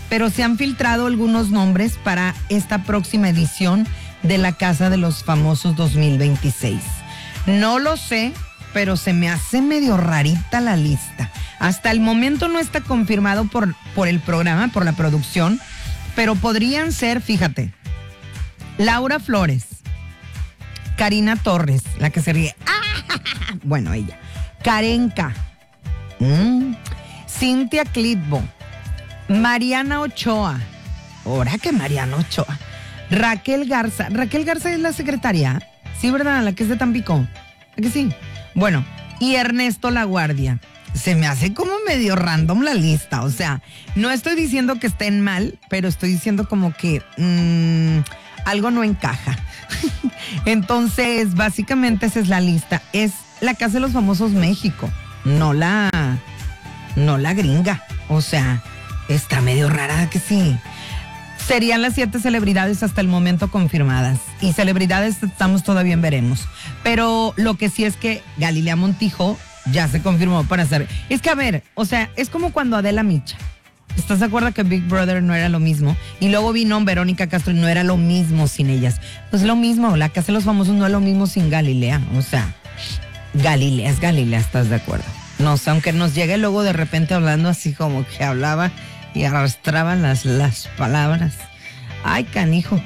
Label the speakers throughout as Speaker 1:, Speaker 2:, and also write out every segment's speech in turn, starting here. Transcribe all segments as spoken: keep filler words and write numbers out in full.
Speaker 1: pero se han filtrado algunos nombres para esta próxima edición de la Casa de los Famosos dos mil veintiséis. No lo sé, pero se me hace medio rarita la lista. Hasta el momento no está confirmado por, por el programa, por la producción, pero podrían ser, fíjate, Laura Flores, Karina Torres, la que se ríe, ¡ah! Bueno, ella, Karenka, mm. Cintia Clitbo, Mariana Ochoa, ahora que Mariana Ochoa, Raquel Garza. Raquel Garza es la secretaria, sí, ¿verdad? La que es de Tampico, ¿a que sí? Bueno, y Ernesto Laguardia. Se me hace como medio random la lista, o sea, no estoy diciendo que estén mal, pero estoy diciendo como que mmm, algo no encaja. Entonces, básicamente esa es la lista. Es la Casa de los Famosos México, no la, no la gringa. O sea, está medio rara que sí. Serían las siete celebridades hasta el momento confirmadas. Y celebridades estamos todavía en veremos. Pero lo que sí es que Galilea Montijo ya se confirmó para hacer. Es que a ver, o sea, es como cuando Adela Micha. ¿Estás de acuerdo que Big Brother no era lo mismo? Y luego vino Verónica Castro y no era lo mismo sin ellas. Pues lo mismo, la Casa de los Famosos no es lo mismo sin Galilea. O sea, Galilea es Galilea, ¿estás de acuerdo? No sé, aunque nos llegue luego de repente hablando así como que hablaba y arrastraba las, las palabras. Ay, canijo.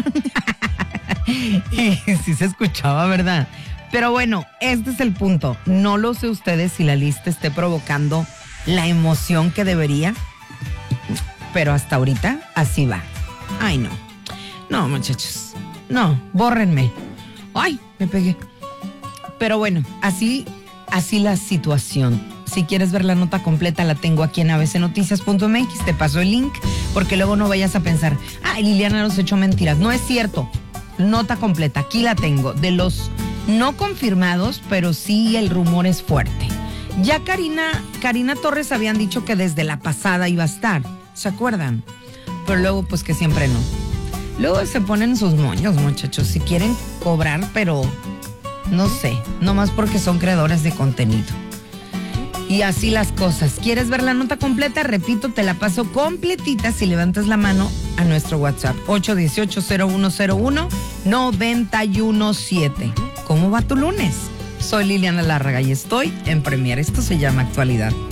Speaker 1: Y sí se escuchaba, ¿verdad? Pero bueno, este es el punto. No lo sé ustedes si la lista esté provocando la emoción que debería, pero hasta ahorita así va. Ay, no. No, muchachos. No, bórrenme. Ay, me pegué. Pero bueno, así, así la situación. Si quieres ver la nota completa, la tengo aquí en a b c noticias punto m x. Te paso el link, porque luego no vayas a pensar, ay, Liliana nos echó mentiras. No es cierto. Nota completa, aquí la tengo. De los no confirmados, pero sí el rumor es fuerte. Ya Karina, Karina Torres habían dicho que desde la pasada iba a estar, ¿se acuerdan? Pero luego pues que siempre no. Luego se ponen sus moños, muchachos, si quieren cobrar, pero no sé, nomás porque son creadores de contenido. Y así las cosas. ¿Quieres ver la nota completa? Repito, te la paso completita si levantas la mano a nuestro WhatsApp ocho uno ocho, cero uno cero uno, nueve uno siete. ¿Cómo va tu lunes? Soy Liliana Lárraga y estoy en Premier. Esto se llama Actualidad.